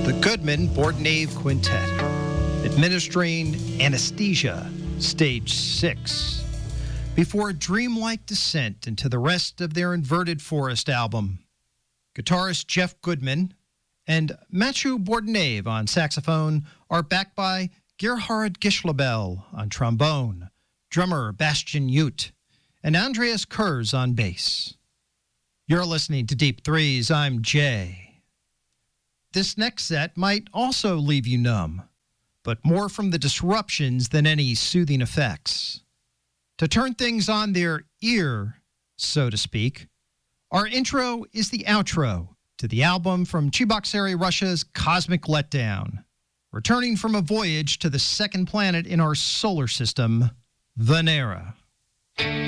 The Goodman Bordenave Quintet, administering Anesthesia, Stage 6, before a dreamlike descent into the rest of their Inverted Forest album. Guitarist Jeff Goodman and Matthew Bordenave on saxophone are backed by Gerhard Gischlebel on trombone, drummer Bastian Ute, and Andreas Kurz on bass. You're listening to Deep Threes. I'm Jay. This next set might also leave you numb, but more from the disruptions than any soothing effects. To turn things on their ear, so to speak, our intro is the outro to the album from Cheboksary, Russia's Cosmic Letdown, returning from a voyage to the second planet in our solar system, Venera.